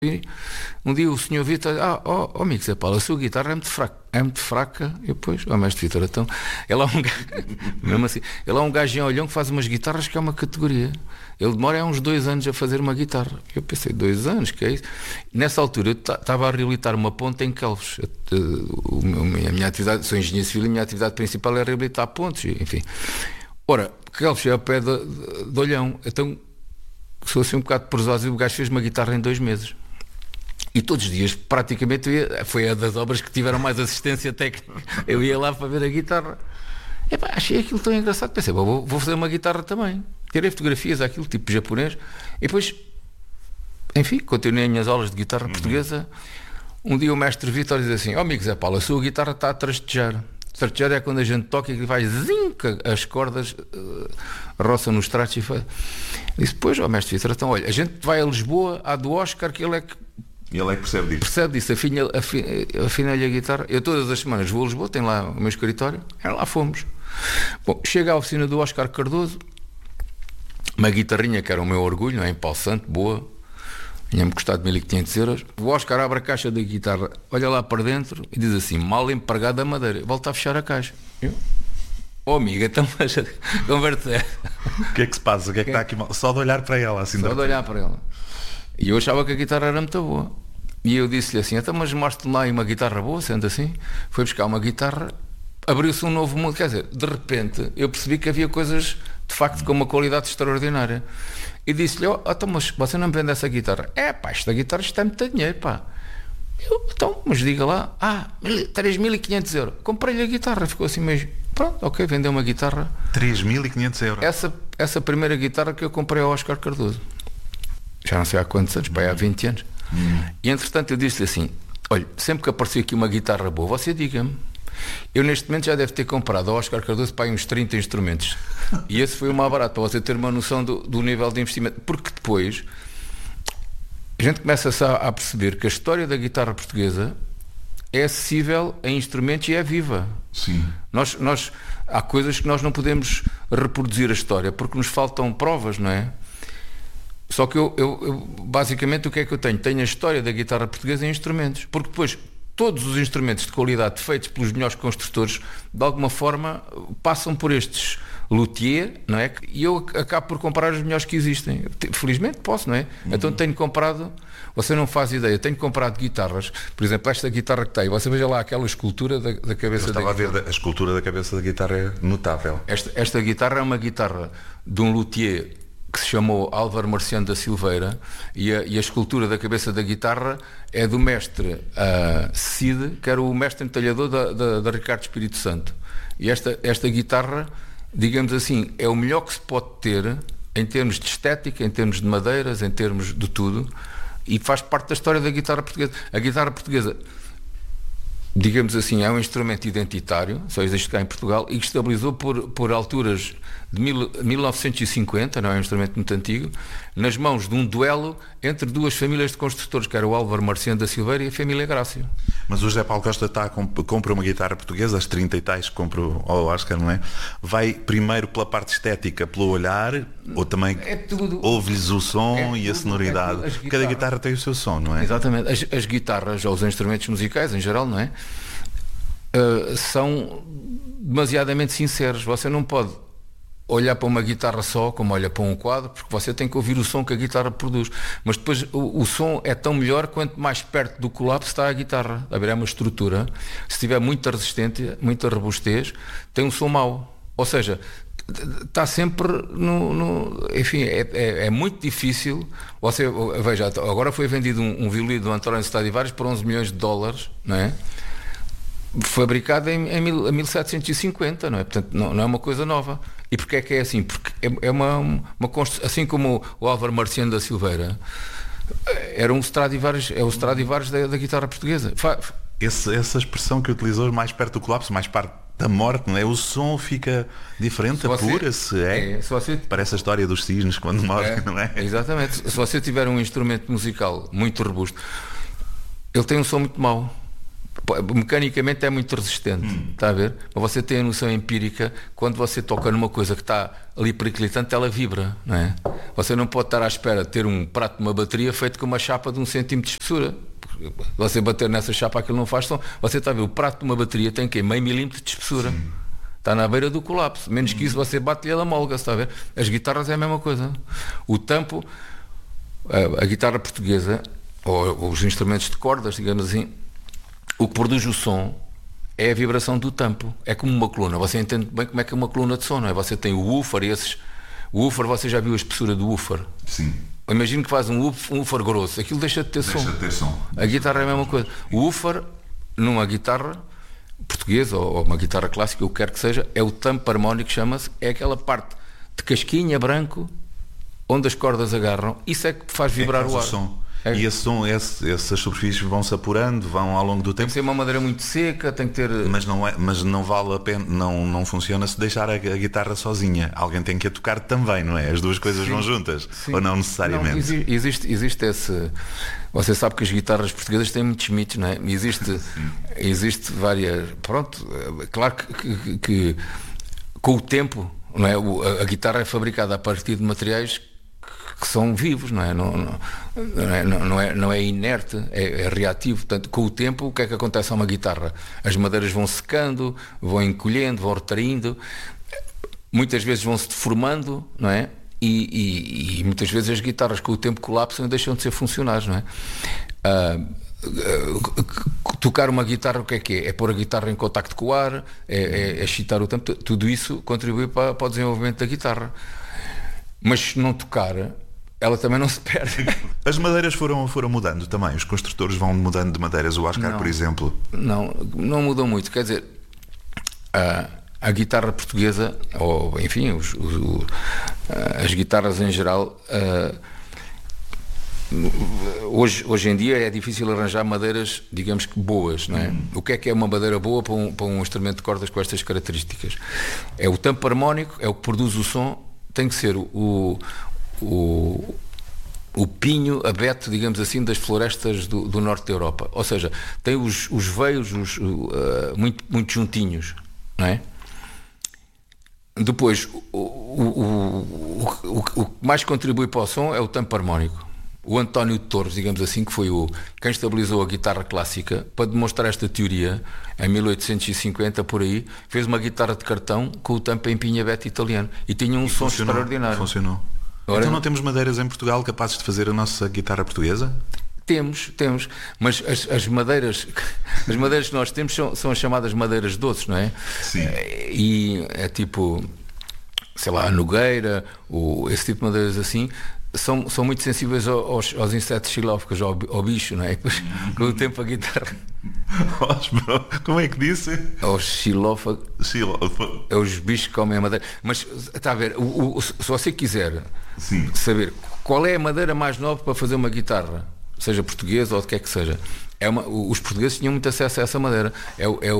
Um dia o senhor Vitor, amigo Zé Paulo, a sua guitarra é muito fraca. Eu, pois, mestre Vitor, então, ele é um gajo, mesmo assim, ele é um gajo em Olhão que faz umas guitarras que é uma categoria. Ele demora uns 2 anos a fazer uma guitarra. Eu pensei, 2 anos, que é isso? Nessa altura eu estava a reabilitar uma ponte em Quelves. A minha atividade, sou engenheiro civil e a minha atividade principal é reabilitar pontes, enfim. Ora, Quelves é ao pé de Olhão, então sou assim um bocado perezoso e o gajo fez uma guitarra em 2 meses. E todos os dias, praticamente, foi a das obras que tiveram mais assistência técnica. Eu ia lá para ver a guitarra. Achei aquilo tão engraçado. Pensei, vou fazer uma guitarra também. Tirei fotografias àquilo, tipo japonês. E depois, enfim, continuei as minhas aulas de guitarra portuguesa. Um dia o mestre Vítor diz assim, amigo Zé Paulo, a sua guitarra está a trastejar. Trastejar é quando a gente toca e vai zinca as cordas, roça nos trastes e faz. Disse, pois, mestre Vítor, então olha, a gente vai a Lisboa, à do Oscar, que ele é que percebe disso. Percebe disso, afina-lhe a guitarra. Eu todas as semanas vou a Lisboa, tenho lá o meu escritório, lá fomos. Bom, chega à oficina do Oscar Cardoso, uma guitarrinha que era o meu orgulho, não é? Em pau santo, boa, tinha-me custado 1500 euros. O Oscar abre a caixa da guitarra, olha lá para dentro e diz assim, mal empregada a madeira, volta a fechar a caixa. Eu, amiga, então conversa. O que é que se passa? O que é que está aqui mal? Só de olhar para ela, assim. Só de olhar para ela. E eu achava que a guitarra era muito boa. E eu disse-lhe assim, então, mas mostre-me lá uma guitarra boa, sendo assim. Foi buscar uma guitarra, abriu-se um novo mundo. Quer dizer, de repente, eu percebi que havia coisas, de facto, com uma qualidade extraordinária. E disse-lhe, então, mas você não me vende essa guitarra? Esta guitarra está muito dinheiro, pá. Eu, então, mas diga lá, 3.500 euros. Comprei-lhe a guitarra, ficou assim mesmo. Pronto, ok, vendeu uma guitarra. 3.500 euros. Essa primeira guitarra que eu comprei ao Oscar Cardoso. Já não sei há quantos anos, há 20 anos. E entretanto eu disse-lhe assim, olha, sempre que aparecer aqui uma guitarra boa, você diga-me. Eu neste momento já deve ter comprado ao Oscar Cardoso para aí uns 30 instrumentos. E esse foi o mais barato, para você ter uma noção do nível de investimento. Porque depois a gente começa a perceber que a história da guitarra portuguesa é acessível a instrumentos e é viva. Sim. Há coisas que nós não podemos reproduzir a história porque nos faltam provas, não é? Só que eu basicamente o que é que eu tenho? Tenho a história da guitarra portuguesa em instrumentos, porque depois todos os instrumentos de qualidade feitos pelos melhores construtores de alguma forma passam por estes luthier, não é? E eu acabo por comprar os melhores que existem. Felizmente posso, não é? Então tenho comprado, você não faz ideia, tenho comprado guitarras, por exemplo, esta guitarra que tem, você veja lá aquela escultura da cabeça da guitarra. Eu estava a ver, a escultura da cabeça da guitarra é notável. Esta guitarra é uma guitarra de um luthier que se chamou Álvaro Marciano da Silveira e a escultura da cabeça da guitarra é do mestre Cid, que era o mestre entalhador da Ricardo Espírito Santo. E esta guitarra, digamos assim, é o melhor que se pode ter em termos de estética, em termos de madeiras, em termos de tudo, e faz parte da história da guitarra portuguesa. A guitarra portuguesa, digamos assim, é um instrumento identitário, só existe cá em Portugal, e que estabilizou por alturas de 1950, não é um instrumento muito antigo, nas mãos de um duelo entre duas famílias de construtores, que era o Álvaro Marciano da Silveira e a família Grácio. Mas o José Paulo Costa compra uma guitarra portuguesa, as 30 e tais que compra ao Oscar, não é? Vai primeiro pela parte estética, pelo olhar, ou também ouve-lhes o som e a sonoridade? Cada guitarra tem o seu som, não é? Exatamente. As guitarras, ou os instrumentos musicais em geral, não é? São demasiadamente sinceros. Você não pode olhar para uma guitarra só como olha para um quadro, porque você tem que ouvir o som que a guitarra produz, mas depois o som é tão melhor quanto mais perto do colapso está a guitarra. É uma estrutura, se tiver muita resistência, muita robustez, tem um som mau, ou seja, está sempre enfim, é muito difícil. Você veja, agora foi vendido um violino do António Stradivarius por 11 milhões de dólares, não é? Fabricado em 1750, não é? Portanto, não é uma coisa nova. E porquê é que é assim? Porque é uma construção, assim como o Álvaro Marciano da Silveira era um Stradivarius, é o Stradivarius da guitarra portuguesa. Essa expressão que utilizou, mais perto do colapso, mais perto da morte, não é? O som fica diferente, apura-se, parece a história dos cisnes quando morrem, não é? Exatamente. Se você tiver um instrumento musical muito robusto, ele tem um som muito mau. mecanicamente é muito resistente, está a ver? Mas você tem a noção empírica, quando você toca numa coisa que está ali periclitante, ela vibra, não é? Você não pode estar à espera de ter um prato de uma bateria feito com uma chapa de 1 centímetro de espessura. Você bater nessa chapa, aquilo não faz som. Você está a ver, o prato de uma bateria tem que meio milímetro de espessura. Sim. Está na beira do colapso. Menos que isso, você bate-lhe, ela molga, está a ver? As guitarras é a mesma coisa. O tampo, a guitarra portuguesa, ou os instrumentos de cordas, digamos assim, o que produz o som é a vibração do tampo. É como uma coluna. Você entende bem como é que é uma coluna de som, não é? Você tem o woofer e esses... O woofer, você já viu a espessura do woofer? Sim. Imagino que faz um woofer grosso. Aquilo deixa de ter som. Deixa de ter som. A guitarra é a mesma coisa. O woofer, numa guitarra portuguesa ou uma guitarra clássica, o que quer que seja, é o tampo harmónico, chama-se. É aquela parte de casquinha branco onde as cordas agarram. Isso é que faz vibrar o ar. Som. É. E esse som, essas superfícies vão-se apurando, vão ao longo do tempo. Tem que ser uma madeira muito seca, tem que ter... Mas não vale a pena, não funciona se deixar a guitarra sozinha. Alguém tem que a tocar também, não é? As duas coisas vão juntas. Sim. Ou não necessariamente? Não, existe esse... Você sabe que as guitarras portuguesas têm muitos mitos, não é? Existe várias... Pronto, claro que com o tempo, não é? A guitarra é fabricada a partir de materiais que são vivos, não é? Não é inerte, é reativo. Portanto, com o tempo, o que é que acontece a uma guitarra? As madeiras vão secando, vão encolhendo, vão retraindo, muitas vezes vão se deformando, não é? E muitas vezes as guitarras com o tempo colapsam e deixam de ser funcionais, não é? Tocar uma guitarra, o que é? É pôr a guitarra em contacto com o ar, é excitar o tempo, tudo isso contribui para o desenvolvimento da guitarra. Mas se não tocar, ela também não se perde. As madeiras foram mudando também. Os construtores vão mudando de madeiras. O Oscar, por exemplo. Não mudam muito. Quer dizer, a guitarra portuguesa, ou enfim, as guitarras em geral, hoje em dia é difícil arranjar madeiras, digamos que boas, não é? O que é uma madeira boa para um instrumento de cordas com estas características? É o tampo harmónico, é o que produz o som. Tem que ser o pinho, abeto, digamos assim, das florestas do norte da Europa. Ou seja, tem os veios muito juntinhos, não é? Depois, o que mais contribui para o som é o tampo harmónico. O António de Torres, digamos assim, que foi quem estabilizou a guitarra clássica, para demonstrar esta teoria, em 1850, por aí, fez uma guitarra de cartão com o tampo em pinho abeto italiano. E tinha um som extraordinário. Funcionou. Então não temos madeiras em Portugal capazes de fazer a nossa guitarra portuguesa? Temos, mas as madeiras que nós temos são as chamadas madeiras doces, não é? Sim. E é tipo, sei lá, a nogueira, esse tipo de madeiras assim, são muito sensíveis aos insetos xilófagos, ao bicho, não é? Com o tempo a guitarra... Como é que disse? Aos xilófagos. É os bichos que comem a madeira. Mas está a ver, se você quiser saber qual é a madeira mais nobre para fazer uma guitarra, seja portuguesa ou de que é que seja, os portugueses tinham muito acesso a essa madeira. É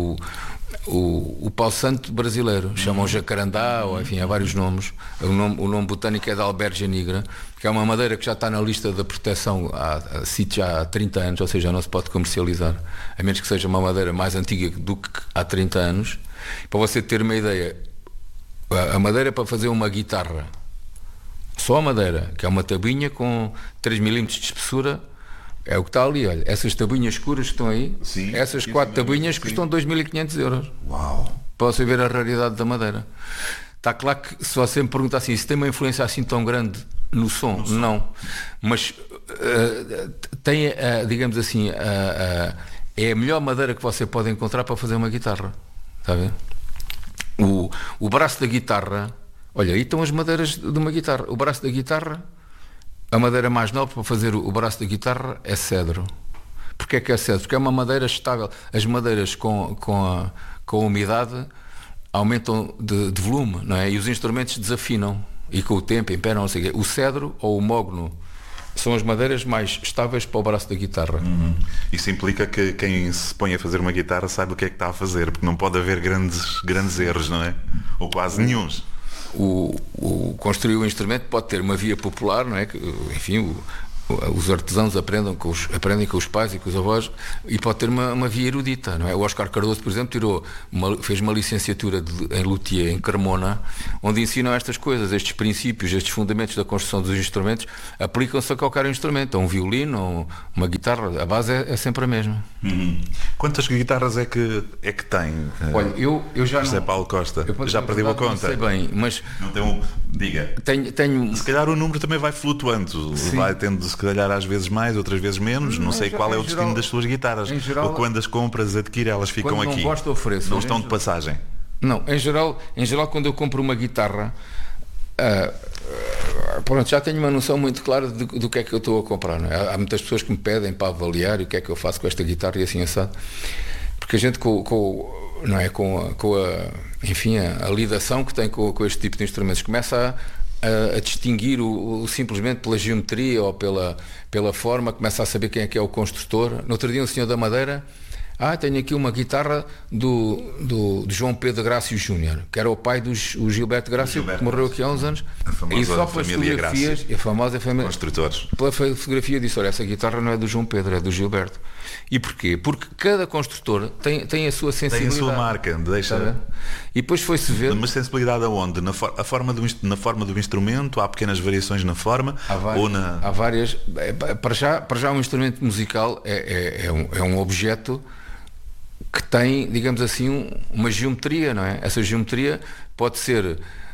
o pau santo brasileiro, chamam jacarandá, ou enfim, há vários nomes. O nome botânico é da Albergia nigra, que é uma madeira que já está na lista da proteção há 30 anos, ou seja, não se pode comercializar, a menos que seja uma madeira mais antiga do que há 30 anos. Para você ter uma ideia, a madeira para fazer uma guitarra, só a madeira, que é uma tabuinha com 3 milímetros de espessura, é o que está ali, olha, essas tabuinhas escuras que estão aí, essas 4 tabuinhas custam 2.500 euros. Uau! Para você ver a raridade da madeira. Está claro que se você me perguntar assim, se tem uma influência assim tão grande no som, não. Mas tem, digamos assim, é a melhor madeira que você pode encontrar para fazer uma guitarra. Está a ver? O braço da guitarra, olha, aí estão as madeiras de uma guitarra. O braço da guitarra, a madeira mais nobre para fazer o braço da guitarra é cedro. Porquê é que é cedro? Porque é uma madeira estável. As madeiras com a umidade aumentam de volume, não é? E os instrumentos desafinam. E com o tempo imperam, não sei o quê. O cedro ou o mogno são as madeiras mais estáveis para o braço da guitarra. Isso implica que quem se põe a fazer uma guitarra saiba o que é que está a fazer, porque não pode haver grandes erros, não é? Ou quase nenhuns. Construir o instrumento pode ter uma via popular, não é? Enfim, os artesãos aprendem com os pais e com os avós, e pode ter uma via erudita, não é? O Oscar Cardoso, por exemplo, fez uma licenciatura em luthier em Carmona, onde ensinam estas coisas, estes princípios, estes fundamentos da construção dos instrumentos, aplicam-se a qualquer instrumento, a um violino, a uma guitarra, a base é sempre a mesma. Quantas guitarras é que tem? Olha, eu já José não... Paulo Costa, já perdeu a conta? Não sei bem, mas... Não tem diga. Tenho... Se calhar o número também vai flutuando, vai tendo se calhar às vezes mais, outras vezes menos, não sei qual é o destino das suas guitarras. Ou quando as compras, adquire, elas ficam aqui. Não gosto, ofereço. Não estão de passagem. Não, em geral quando eu compro uma guitarra, pronto, já tenho uma noção muito clara do que é que eu estou a comprar, não é? Há muitas pessoas que me pedem para avaliar o que é que eu faço com esta guitarra e assim assado, porque a gente não é, enfim, a lidação que tem com este tipo de instrumentos começa a distinguir simplesmente pela geometria ou pela forma, começa a saber quem é que é o construtor. No outro dia um senhor da Madeira, tenho aqui uma guitarra do João Pedro Grácio Júnior, que era o pai do Gilberto Grácio, que morreu aqui há uns anos. A famosa e só pelas fotografias, a famosa família construtores. Pela fotografia disse, olha, essa guitarra não é do João Pedro, é do Gilberto. E porquê? Porque cada construtor tem a sua sensibilidade. Tem a sua marca, deixa. E depois foi-se ver. Mas sensibilidade aonde? Na forma do instrumento? Há pequenas variações na forma? Há várias. Para já um instrumento musical é um objeto que tem, digamos assim, uma geometria, não é? Essa geometria pode ser,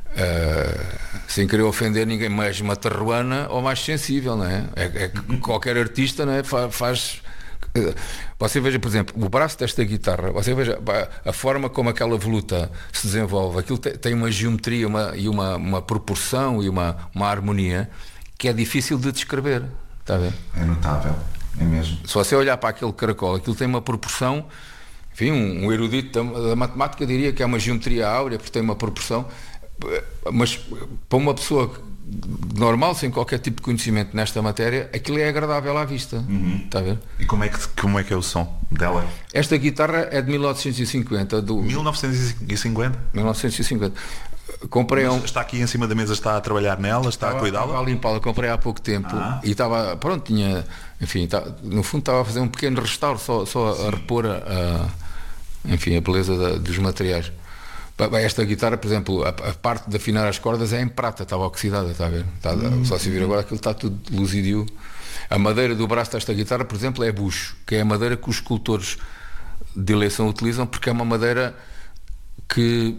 sem querer ofender ninguém, mais matarruana ou mais sensível, não é? Qualquer artista, não é? Faz. Você veja, por exemplo, o braço desta guitarra, você veja a forma como aquela voluta se desenvolve, aquilo tem uma geometria e uma proporção e uma harmonia que é difícil de descrever, está a ver? É notável, é mesmo. Se você olhar para aquele caracol, aquilo tem uma proporção, enfim, um erudito da matemática diria que é uma geometria áurea, porque tem uma proporção, mas para uma pessoa normal, sem qualquer tipo de conhecimento nesta matéria, aquilo é agradável à vista. Está a ver? E como é que é o som dela? Esta guitarra é de 1950. 1950? 1950. Comprei Está aqui em cima da mesa, está a trabalhar nela, está a cuidá-la? Estava a limpá-la, comprei há pouco tempo e estava, pronto, enfim, no fundo estava a fazer um pequeno restauro, só a repor enfim, a beleza dos materiais. Esta guitarra, por exemplo, a parte de afinar as cordas é em prata, estava oxidada, está a ver? Só se vir agora aquilo está tudo luzidio. A madeira do braço desta guitarra, por exemplo, é bucho, que é a madeira que os escultores de eleição utilizam, porque é uma madeira que,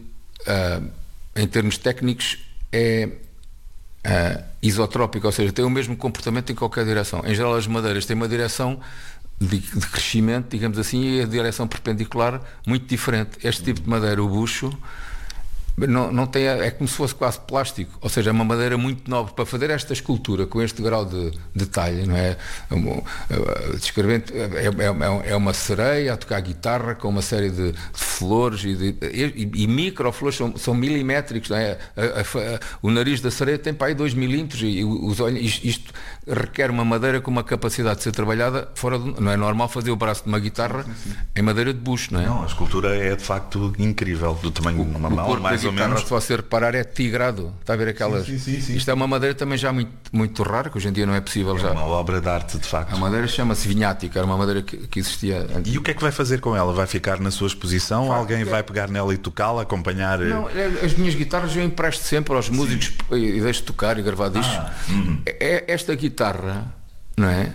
em termos técnicos, é isotrópica, ou seja, tem o mesmo comportamento em qualquer direção. Em geral, as madeiras têm uma direção de crescimento, digamos assim, e a direção perpendicular muito diferente. Este tipo de madeira, o bucho, não tem, é como se fosse quase plástico, ou seja, é uma madeira muito nobre para fazer esta escultura com este grau de detalhe, não é? Descrevendo, é uma sereia a tocar guitarra com uma série de flores e microflores, são milimétricos, não é? O nariz da sereia tem para aí 2 milímetros e os olhos, isto requer uma madeira com uma capacidade de ser trabalhada fora não é normal fazer o braço de uma guitarra em madeira de bucho, não é? Não, a escultura é de facto incrível, do tamanho normal, mais ou menos. Se você reparar, é tigrado, está a ver aquelas. Sim. Isto é uma madeira também já muito, muito rara, que hoje em dia não é possível já. É uma obra de arte, de facto. A madeira chama-se vinhática, era uma madeira que existia antes. E o que é que vai fazer com ela? Vai ficar na sua exposição? Alguém vai pegar nela e tocá-la, acompanhar? Não, as minhas guitarras eu empresto sempre aos músicos e deixo tocar e gravar discos. Esta guitarra, não é?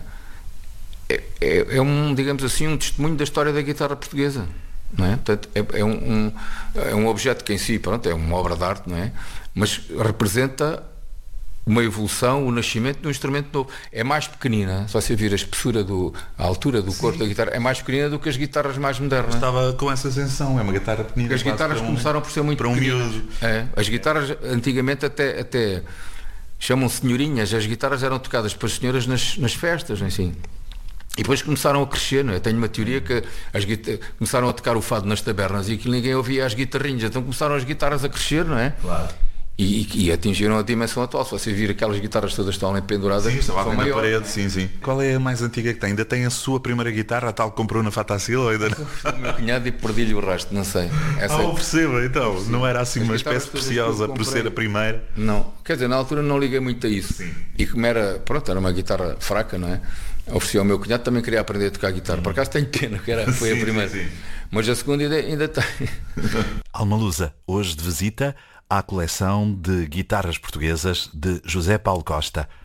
É digamos assim, um testemunho da história da guitarra portuguesa. Não é? Portanto, é um objeto que em si, pronto, é uma obra de arte, não é? Mas representa uma evolução, o nascimento de um instrumento novo. É mais pequenina, se você vir a espessura, a altura do corpo da guitarra, é mais pequenina do que as guitarras mais modernas. Estava com essa sensação, é uma guitarra pequenina. Porque as guitarras começaram por ser muito pequeninas. As guitarras antigamente até chamam senhorinhas, as guitarras eram tocadas para as senhoras nas festas, assim. E depois começaram a crescer, não é? Eu tenho uma teoria que começaram a tocar o fado nas tabernas e que ninguém ouvia as guitarrinhas, então começaram as guitarras a crescer, não é? Claro. E atingiram a dimensão atual. Se você vir aquelas guitarras todas estão ali penduradas, estava na parede, sim. Qual é a mais antiga que tem? Ainda tem a sua primeira guitarra, a tal que comprou na Fatacil? Ainda não? O meu cunhado e perdi-lhe o resto, não sei. Perceba, então. Sim. Não era assim uma espécie preciosa por ser a primeira? Não, quer dizer, na altura não liguei muito a isso. Sim. E como era uma guitarra fraca, não é? Ofereci ao meu cunhado, também queria aprender a tocar guitarra. Por acaso tenho pena, que foi a primeira. Sim. Mas a segunda ainda tem. Almalusa, hoje de visita à coleção de guitarras portuguesas de José Paulo Costa.